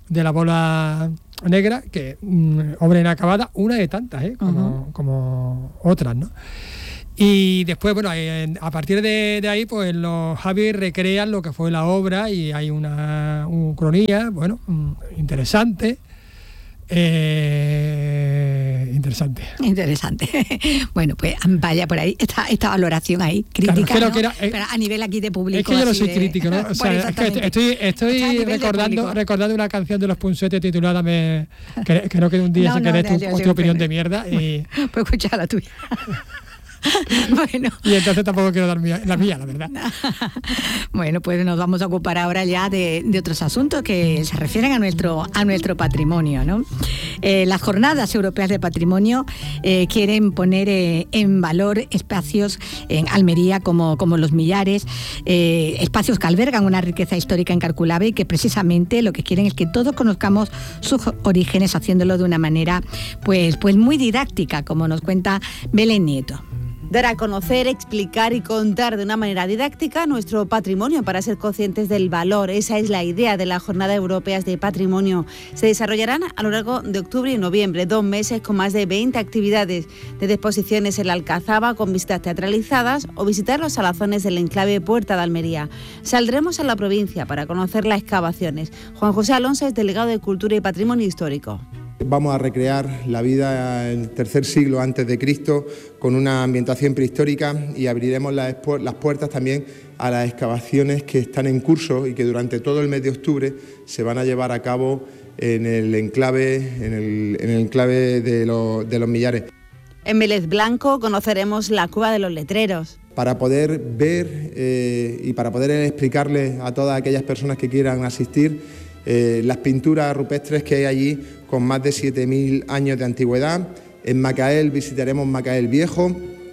de la bola negra, que mm, obra inacabada, una de tantas, ¿eh? como, uh-huh. como otras, ¿no? Y después, bueno, en, a partir de, de ahí, pues los Javi recrean lo que fue la obra y hay una, una cronía, bueno, interesante. Eh, interesante. Interesante. Bueno, pues vaya por ahí, esta, esta valoración ahí, crítica, claro, es que no, ¿no? Era, eh, pero a nivel aquí de público. Es que yo no soy de... crítico, ¿no? O sea, es que estoy, estoy recordando, recordando una canción de Los Punsetes titulada me, que, que no quede un día no, sin no, que des tu, tu opinión de mierda. Y... Pues escucha la tuya. Bueno. Y entonces tampoco quiero dar mía, la mía, la verdad. Bueno, pues nos vamos a ocupar ahora ya de, de otros asuntos que se refieren a nuestro, a nuestro patrimonio, ¿no? Eh, las Jornadas Europeas de Patrimonio eh, quieren poner eh, en valor espacios en Almería como, como los Millares, eh, espacios que albergan una riqueza histórica incalculable y que precisamente lo que quieren es que todos conozcamos sus orígenes, haciéndolo de una manera pues, pues muy didáctica, como nos cuenta Belén Nieto. Dar a conocer, explicar y contar de una manera didáctica nuestro patrimonio para ser conscientes del valor. Esa es la idea de las Jornadas Europeas de Patrimonio. Se desarrollarán a lo largo de octubre y noviembre, dos meses con más de veinte actividades, desde exposiciones en la Alcazaba con visitas teatralizadas o visitar los salazones del enclave Puerta de Almería. Saldremos a la provincia para conocer las excavaciones. Juan José Alonso es delegado de Cultura y Patrimonio Histórico. Vamos a recrear la vida en el tercer siglo antes de Cristo con una ambientación prehistórica y abriremos las, las puertas también a las excavaciones que están en curso y que durante todo el mes de octubre se van a llevar a cabo en el enclave, en el, en el enclave de, lo, de los Millares. En Vélez Blanco conoceremos la Cueva de los Letreros. Para poder ver eh, y para poder explicarles a todas aquellas personas que quieran asistir Eh, las pinturas rupestres que hay allí con más de siete mil años de antigüedad. En Macael visitaremos Macael Viejo,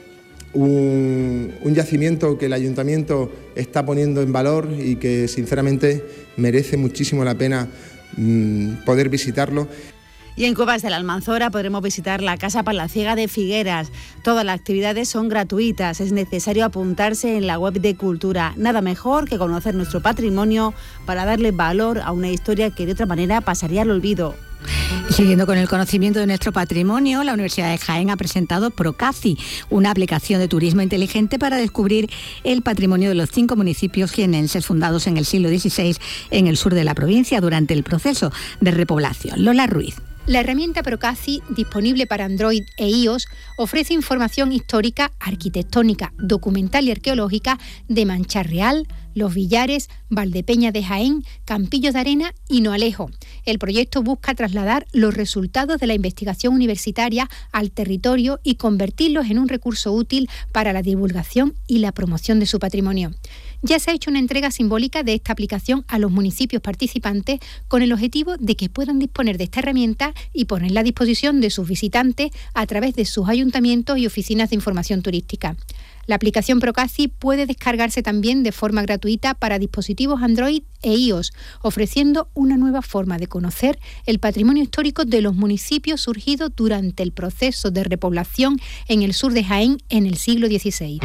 un, un yacimiento que el Ayuntamiento está poniendo en valor y que sinceramente merece muchísimo la pena mmm, poder visitarlo. Y en Cuevas de la Almanzora podremos visitar la Casa Palaciega de Figueras. Todas las actividades son gratuitas, es necesario apuntarse en la web de Cultura. Nada mejor que conocer nuestro patrimonio para darle valor a una historia que de otra manera pasaría al olvido. Siguiendo con el conocimiento de nuestro patrimonio, la Universidad de Jaén ha presentado Procasi, una aplicación de turismo inteligente para descubrir el patrimonio de los cinco municipios jienenses fundados en el siglo dieciséis en el sur de la provincia durante el proceso de repoblación. Lola Ruiz. La herramienta Procasi, disponible para Android e iOS, ofrece información histórica, arquitectónica, documental y arqueológica de Mancha Real, Los Villares, Valdepeña de Jaén, Campillos de Arena y Noalejo. El proyecto busca trasladar los resultados de la investigación universitaria al territorio y convertirlos en un recurso útil para la divulgación y la promoción de su patrimonio. Ya se ha hecho una entrega simbólica de esta aplicación a los municipios participantes con el objetivo de que puedan disponer de esta herramienta y ponerla a disposición de sus visitantes a través de sus ayuntamientos y oficinas de información turística. La aplicación Procasi puede descargarse también de forma gratuita para dispositivos Android e iOS, ofreciendo una nueva forma de conocer el patrimonio histórico de los municipios surgidos durante el proceso de repoblación en el sur de Jaén en el siglo dieciséis.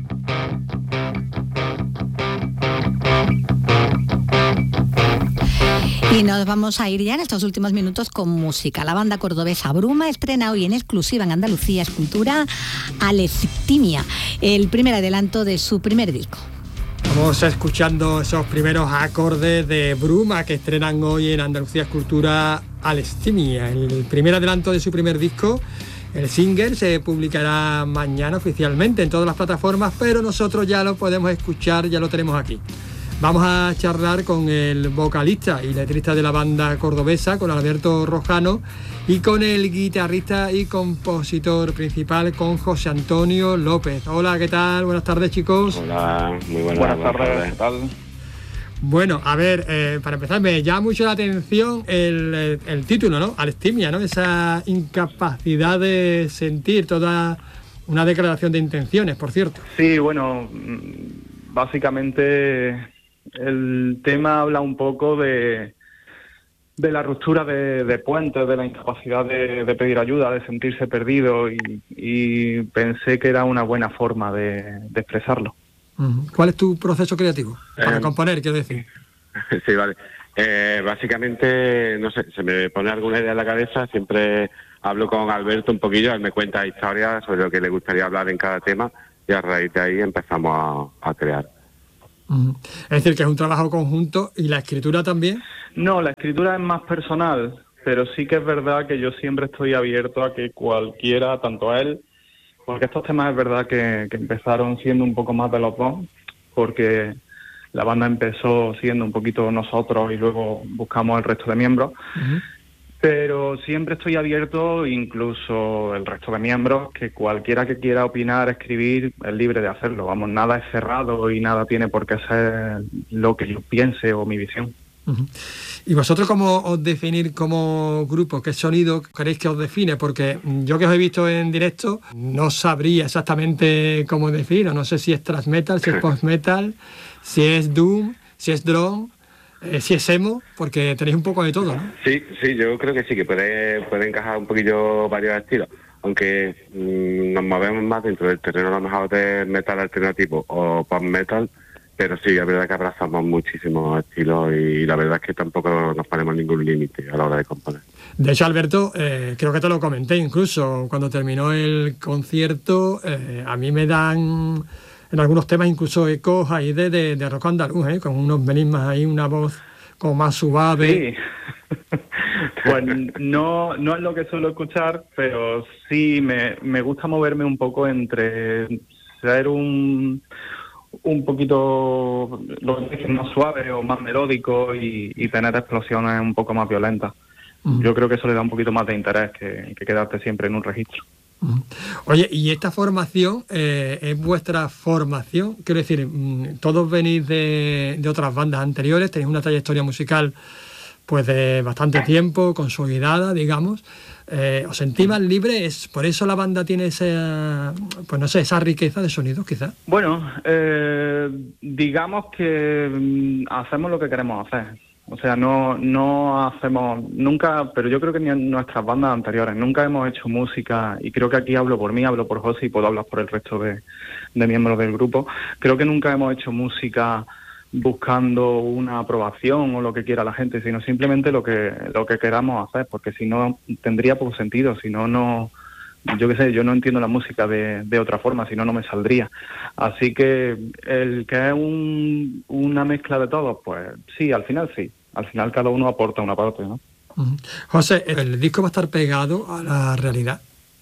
Y nos vamos a ir ya en estos últimos minutos con música. La banda cordobesa Bruma estrena hoy en exclusiva en Andalucía Escultura Alestimia, el primer adelanto de su primer disco. Vamos escuchando esos primeros acordes de Bruma que estrenan hoy en Andalucía Escultura Alestimia, el primer adelanto de su primer disco. El single se publicará mañana oficialmente en todas las plataformas, pero nosotros ya lo podemos escuchar, ya lo tenemos aquí. Vamos a charlar con el vocalista y letrista de la banda cordobesa, con Alberto Rojano, y con el guitarrista y compositor principal, con José Antonio López. Hola, ¿qué tal? Buenas tardes, chicos. Hola, muy buenas, buenas tardes. tardes. ¿Qué tal? Bueno, a ver, eh, para empezar, me llama mucho la atención el, el, el título, ¿no? Alestimia, ¿no? Esa incapacidad de sentir, toda una declaración de intenciones, por cierto. Sí, bueno, básicamente el tema habla un poco de, de la ruptura de, de puentes, de la incapacidad de, de pedir ayuda, de sentirse perdido, y, y pensé que era una buena forma de, de expresarlo. ¿Cuál es tu proceso creativo? Para eh, componer, quiero decir. Sí, vale. Eh, básicamente, no sé, se me pone alguna idea en la cabeza, siempre hablo con Alberto un poquillo, él me cuenta historias sobre lo que le gustaría hablar en cada tema y a raíz de ahí empezamos a, a crear. Uh-huh. Es decir, que es un trabajo conjunto. ¿Y la escritura también? No, la escritura es más personal, pero sí que es verdad que yo siempre estoy abierto a que cualquiera, tanto él, porque estos temas es verdad que, que empezaron siendo un poco más de los dos, porque la banda empezó siendo un poquito nosotros y luego buscamos el resto de miembros. Uh-huh. Pero siempre estoy abierto, incluso el resto de miembros, que cualquiera que quiera opinar, escribir, es libre de hacerlo. Vamos, nada es cerrado y nada tiene por qué ser lo que yo piense o mi visión. Uh-huh. ¿Y vosotros cómo os definir como grupo? ¿Qué sonido queréis que os define? Porque yo que os he visto en directo no sabría exactamente cómo definirlo. No sé si es thrash metal, si es post metal, si es doom, si es drone, eh, si es emo, porque tenéis un poco de todo, ¿no? Sí, sí, yo creo que sí, que puede, puede encajar un poquillo varios estilos, aunque mmm, nos movemos más dentro del terreno a lo mejor de metal alternativo o post metal, pero sí, es verdad que abrazamos muchísimos estilos y la verdad es que tampoco nos ponemos ningún límite a la hora de componer. De hecho, Alberto, eh, creo que te lo comenté incluso cuando terminó el concierto, eh, a mí me dan en algunos temas incluso ecos ahí de, de, de rock andaluz, ¿eh? Con unos melismas ahí, una voz como más suave. Sí, pues no, no es lo que suelo escuchar, pero sí me, me gusta moverme un poco entre ser un... un poquito, lo que dicen, más suave o más melódico y, y tener explosiones un poco más violentas. Uh-huh. Yo creo que eso le da un poquito más de interés que, que quedarte siempre en un registro. Uh-huh. Oye, ¿y esta formación eh, es vuestra formación? Quiero decir, todos venís de, de otras bandas anteriores, tenéis una trayectoria musical pues de bastante tiempo, consolidada, digamos. Eh, ¿Os sentís más libres? ¿Por eso la banda tiene esa, pues no sé, esa riqueza de sonidos, quizás? Bueno, eh, digamos que mm, hacemos lo que queremos hacer. O sea, no no hacemos nunca, pero yo creo que ni en nuestras bandas anteriores nunca hemos hecho música, y creo que aquí hablo por mí, hablo por José y puedo hablar por el resto de, de miembros del grupo. Creo que nunca hemos hecho música buscando una aprobación o lo que quiera la gente, sino simplemente lo que lo que queramos hacer, porque si no tendría poco sentido, si no, no, yo qué sé, yo no entiendo la música de, de otra forma, si no, no me saldría. Así que el que es un, una mezcla de todos, pues sí, al final sí, al final cada uno aporta una parte, ¿no? Uh-huh. José, ¿el disco va a estar pegado a la realidad?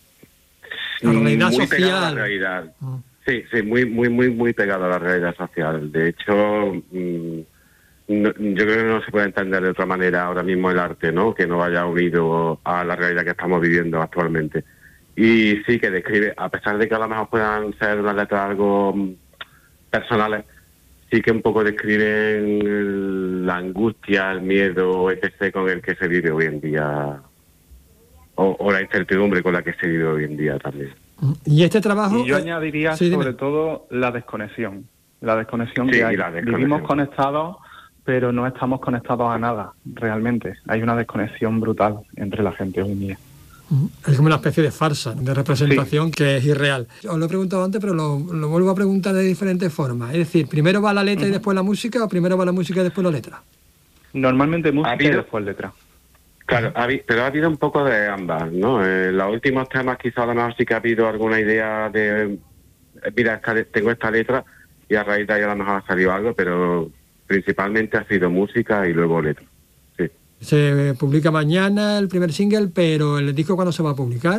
A la realidad muy social. Pegado a la realidad. Uh-huh. Sí, sí, muy, muy, muy, muy pegado a la realidad social. De hecho, mmm, no, yo creo que no se puede entender de otra manera ahora mismo el arte, ¿no? Que no vaya unido a la realidad que estamos viviendo actualmente. Y sí que describe, a pesar de que a lo mejor puedan ser unas letras algo personales, sí que un poco describen la angustia, el miedo, etcétera, con el que se vive hoy en día, o, o la incertidumbre con la que se vive hoy en día también. Y este trabajo... Y yo añadiría sí, sobre todo la desconexión. La desconexión sí, que hay. La desconexión. Vivimos conectados, pero no estamos conectados a nada, realmente. Hay una desconexión brutal entre la gente hoy en día. Es como una especie de farsa, de representación sí. que es irreal. Os lo he preguntado antes, pero lo, lo vuelvo a preguntar de diferentes formas. Es decir, ¿primero va la letra uh-huh. y después la música, o primero va la música y después la letra? Normalmente música y después letra. Claro, ha, pero ha habido un poco de ambas, ¿no? En los últimos temas quizás a lo mejor sí que ha habido alguna idea de, mira, esta, tengo esta letra y a raíz de ahí a lo mejor ha salido algo, pero principalmente ha sido música y luego letra, sí. Se publica mañana el primer single, pero ¿el disco cuándo se va a publicar?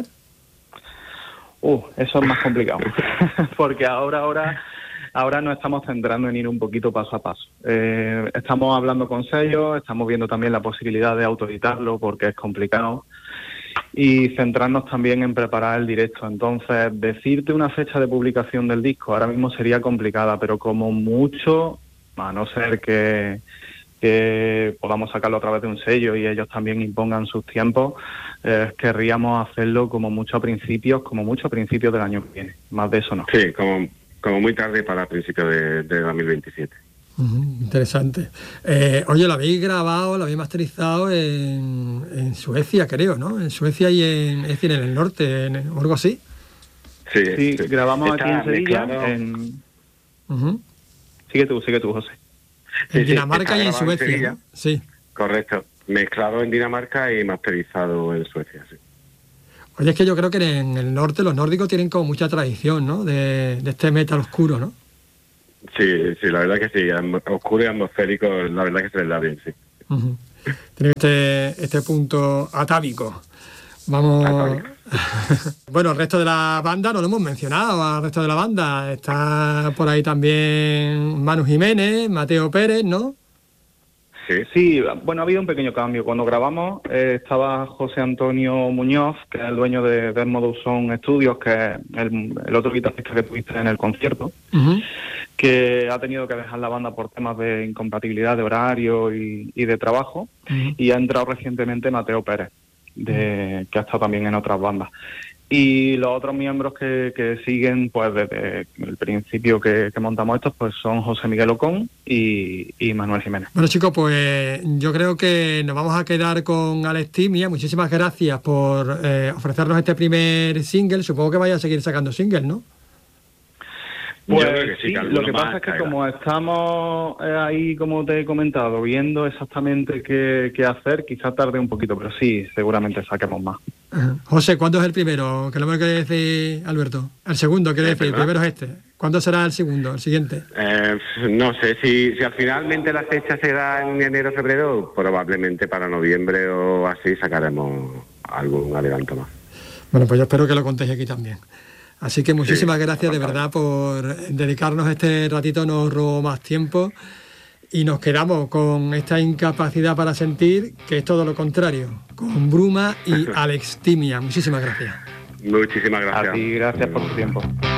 Uh, eso es más complicado, porque ahora, ahora... Ahora nos estamos centrando en ir un poquito paso a paso. Eh, estamos hablando con sellos, estamos viendo también la posibilidad de autoeditarlo porque es complicado, y centrarnos también en preparar el directo. Entonces, decirte una fecha de publicación del disco ahora mismo sería complicada, pero como mucho, a no ser que, que podamos sacarlo a través de un sello y ellos también impongan sus tiempos, eh, querríamos hacerlo como mucho a principios, como mucho a principios del año que viene. Más de eso no. Sí, como... como muy tarde para principios de, de dos mil veintisiete. Uh-huh, interesante. Eh, oye, lo habéis grabado, lo habéis masterizado en, en Suecia, creo, ¿no? En Suecia y en, es decir, en el norte, en, o algo así. Sí, sí, sí. Grabamos Está aquí en Sevilla. mezclado. En... Uh-huh. Sigue tú, sigue tú, José. En Sí, Dinamarca sí, y en Suecia. Suecia, ¿no? Sí. Correcto. Mezclado en Dinamarca y masterizado en Suecia, sí. Oye, es que yo creo que en el norte los nórdicos tienen como mucha tradición, ¿no? De, de este metal oscuro, ¿no? Sí, sí, la verdad que sí. Oscuro y atmosférico, la verdad que se les da bien, sí. Uh-huh. Tiene este, este punto atávico. Vamos... Atávico. Bueno, el resto de la banda no lo hemos mencionado, al resto de la banda. Está por ahí también Manu Jiménez, Mateo Pérez, ¿no? Sí. sí, bueno, ha habido un pequeño cambio. Cuando grabamos eh, estaba José Antonio Muñoz, que es el dueño de Desmodus Sound Studios, que es el, el otro guitarrista que tuviste en el concierto, uh-huh. que ha tenido que dejar la banda por temas de incompatibilidad de horario y, y de trabajo, uh-huh. y ha entrado recientemente Mateo Pérez, de, uh-huh. que ha estado también en otras bandas. Y los otros miembros que, que siguen, pues desde el principio que, que montamos estos, pues son José Miguel Ocón y, y Manuel Jiménez. Bueno, chicos, pues yo creo que nos vamos a quedar con Alextimia. Muchísimas gracias por eh, ofrecernos este primer single. Supongo que vaya a seguir sacando singles, ¿no? Pues yo creo que sí, sí, lo que pasa es que caiga. Como estamos ahí, como te he comentado, viendo exactamente qué, qué hacer, quizás tarde un poquito, pero sí, seguramente saquemos más. Uh-huh. José, ¿cuándo es el primero? ¿Qué es lo que quiere decir Alberto? El segundo, quiere decir, el primero es este. ¿Cuándo será el segundo, el siguiente? Eh, no sé, si, si al finalmente la fecha se da en enero o febrero, probablemente para noviembre o así sacaremos algún adelanto más. Bueno, pues yo espero que lo contéis aquí también. Así que muchísimas sí, gracias de verdad por dedicarnos este ratito, no os robo más tiempo y nos quedamos con esta incapacidad para sentir, que es todo lo contrario, con Bruma y Alextimia. Muchísimas gracias. Muchísimas gracias. A ti, gracias por tu tiempo.